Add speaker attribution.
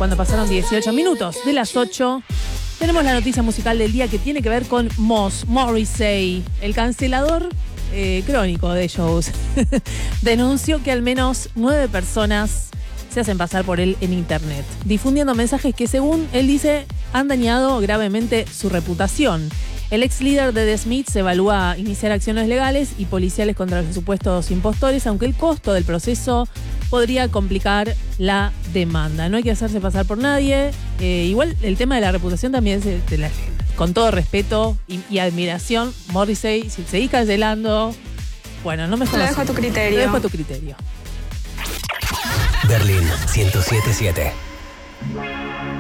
Speaker 1: cuando pasaron 18 minutos de las 8. Tenemos la noticia musical del día que tiene que ver con Morrissey, el cancelador crónico de shows. Denunció que al menos 9 personas se hacen pasar por él en internet, difundiendo mensajes que, según él dice, han dañado gravemente su reputación. El ex líder de The Smiths evalúa iniciar acciones legales y policiales contra los supuestos impostores, aunque el costo del proceso podría complicar la demanda. No hay que hacerse pasar por nadie. Igual el tema de la reputación también es con todo respeto y admiración. Morrissey, si seguís cancelando, bueno, no me jodas.
Speaker 2: Lo dejo a tu criterio.
Speaker 1: Lo dejo a tu criterio.
Speaker 3: Berlín 107.7.